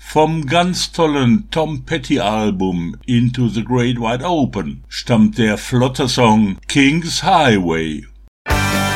Vom ganz tollen Tom Petty-Album Into the Great Wide Open stammt der flotte Song King's Highway.